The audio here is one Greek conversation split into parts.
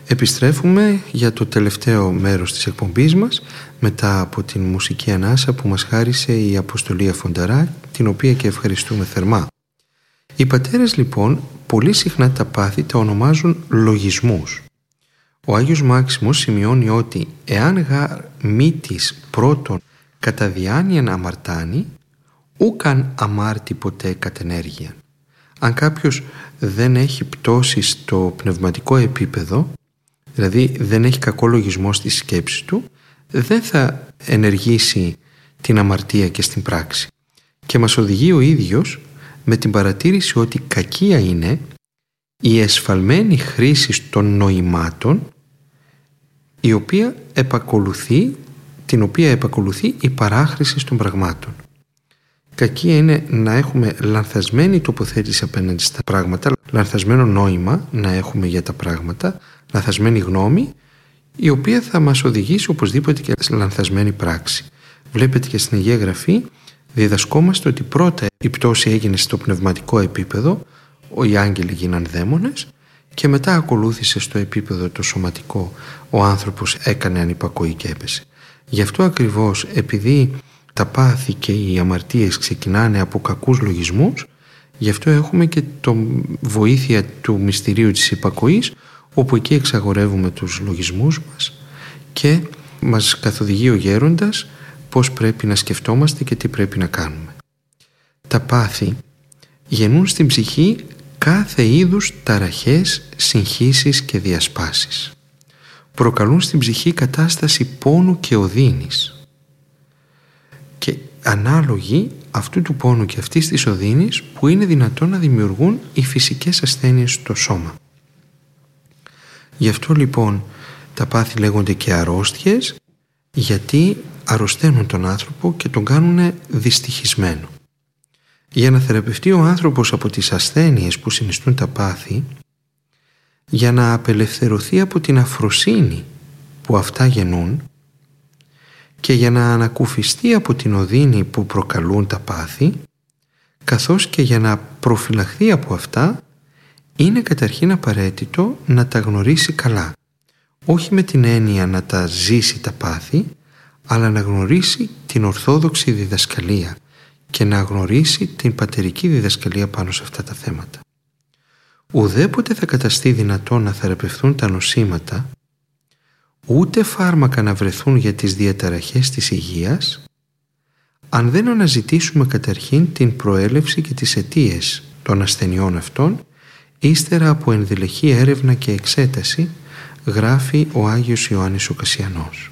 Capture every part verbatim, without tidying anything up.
Επιστρέφουμε για το τελευταίο μέρος της εκπομπής μας μετά από την μουσική ανάσα που μας χάρισε η Αποστολία Φονταρά, την οποία και ευχαριστούμε θερμά. Οι πατέρες λοιπόν πολύ συχνά τα πάθη τα ονομάζουν λογισμούς. Ο Άγιος Μάξιμος σημειώνει ότι εάν γάρ μήτης πρώτον κατά διάνοιαν αμαρτάνει, ούκαν αμάρτη ποτέ κατενέργεια. Αν κάποιος δεν έχει πτώσει στο πνευματικό επίπεδο, δηλαδή δεν έχει κακό λογισμό στη σκέψη του, δεν θα ενεργήσει την αμαρτία και στην πράξη. Και μας οδηγεί ο ίδιος με την παρατήρηση ότι κακία είναι η εσφαλμένη χρήση των νοημάτων, η οποία επακολουθεί, την οποία επακολουθεί η παράχρηση των πραγμάτων. Κακία είναι να έχουμε λανθασμένη τοποθέτηση απέναντι στα πράγματα, λανθασμένο νόημα να έχουμε για τα πράγματα, λανθασμένη γνώμη, η οποία θα μας οδηγήσει οπωσδήποτε και σε λανθασμένη πράξη. Βλέπετε και στην Αγία Γραφή διδασκόμαστε ότι πρώτα η πτώση έγινε στο πνευματικό επίπεδο, οι άγγελοι γίναν δαίμονες, και μετά ακολούθησε στο επίπεδο το σωματικό, ο άνθρωπος έκανε ανυπακοή και έπεσε. Γι' αυτό ακριβώς, επειδή τα πάθη και οι αμαρτίες ξεκινάνε από κακούς λογισμούς, γι' αυτό έχουμε και το βοήθεια του μυστηρίου της υπακοής, όπου εκεί εξαγορεύουμε τους λογισμούς μας και μας καθοδηγεί ο γέροντας πώς πρέπει να σκεφτόμαστε και τι πρέπει να κάνουμε. Τα πάθη γεννούν στην ψυχή κάθε είδους ταραχές, συγχύσεις και διασπάσεις. Προκαλούν στην ψυχή κατάσταση πόνου και οδύνης. Και ανάλογοι αυτού του πόνου και αυτής της οδύνης που είναι δυνατόν να δημιουργούν οι φυσικές ασθένειες στο σώμα. Γι' αυτό λοιπόν τα πάθη λέγονται και αρρώστιες, γιατί αρρωσταίνουν τον άνθρωπο και τον κάνουν δυστυχισμένο. Για να θεραπευτεί ο άνθρωπος από τις ασθένειες που συνιστούν τα πάθη, για να απελευθερωθεί από την αφροσύνη που αυτά γεννούν και για να ανακουφιστεί από την οδύνη που προκαλούν τα πάθη, καθώς και για να προφυλαχθεί από αυτά, είναι καταρχήν απαραίτητο να τα γνωρίσει καλά. Όχι με την έννοια να τα ζήσει τα πάθη, αλλά να γνωρίσει την ορθόδοξη διδασκαλία και να γνωρίσει την πατερική διδασκαλία πάνω σε αυτά τα θέματα. Ουδέποτε θα καταστεί δυνατόν να θεραπευθούν τα νοσήματα, ούτε φάρμακα να βρεθούν για τις διαταραχές της υγείας, αν δεν αναζητήσουμε καταρχήν την προέλευση και τις αιτίες των ασθενειών αυτών, ύστερα από ενδελεχή έρευνα και εξέταση, γράφει ο Άγιος Ιωάννης ο Κασιανός.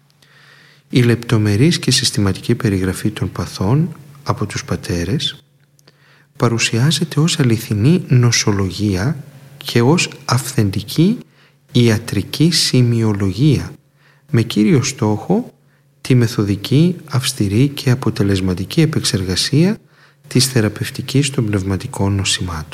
Η λεπτομερής και συστηματική περιγραφή των παθών από τους πατέρες παρουσιάζεται ως αληθινή νοσολογία και ως αυθεντική ιατρική σημειολογία, με κύριο στόχο τη μεθοδική, αυστηρή και αποτελεσματική επεξεργασία της θεραπευτικής των πνευματικών νοσημάτων.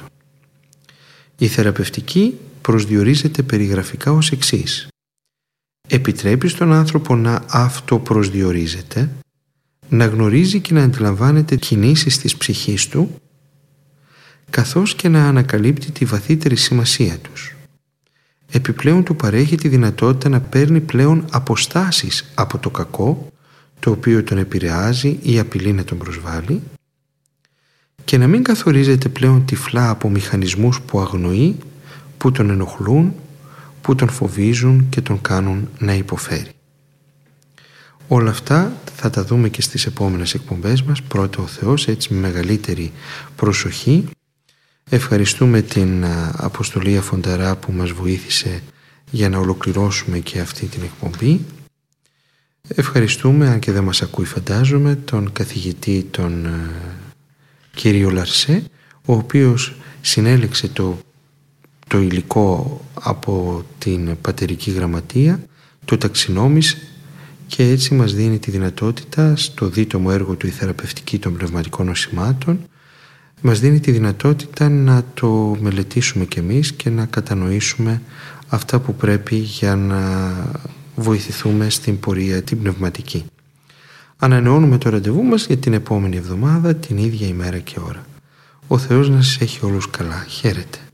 Η θεραπευτική προσδιορίζεται περιγραφικά ως εξής. Επιτρέπει στον άνθρωπο να αυτοπροσδιορίζεται, να γνωρίζει και να αντιλαμβάνεται κινήσεις της ψυχής του, καθώς και να ανακαλύπτει τη βαθύτερη σημασία τους. Επιπλέον του παρέχει τη δυνατότητα να παίρνει πλέον αποστάσεις από το κακό, το οποίο τον επηρεάζει ή απειλεί να τον προσβάλλει, και να μην καθορίζεται πλέον τυφλά από μηχανισμούς που αγνοεί, που τον ενοχλούν, που τον φοβίζουν και τον κάνουν να υποφέρει. Όλα αυτά θα τα δούμε και στις επόμενες εκπομπές μας, πρώτα ο Θεός, έτσι με μεγαλύτερη προσοχή. Ευχαριστούμε την Αποστολία Φονταρά που μας βοήθησε για να ολοκληρώσουμε και αυτή την εκπομπή. Ευχαριστούμε, αν και δεν μας ακούει φαντάζομαι, τον καθηγητή τον κύριο Λαρσέ, ο οποίος συνέλεξε το, το υλικό από την πατερική γραμματεία, το ταξινόμησε και έτσι μας δίνει τη δυνατότητα στο δίτομο έργο του «Η θεραπευτική των πνευματικών νοσημάτων», μας δίνει τη δυνατότητα να το μελετήσουμε κι εμείς και να κατανοήσουμε αυτά που πρέπει για να βοηθηθούμε στην πορεία την πνευματική. Ανανεώνουμε το ραντεβού μας για την επόμενη εβδομάδα, την ίδια ημέρα και ώρα. Ο Θεός να σας έχει όλους καλά. Χαίρετε.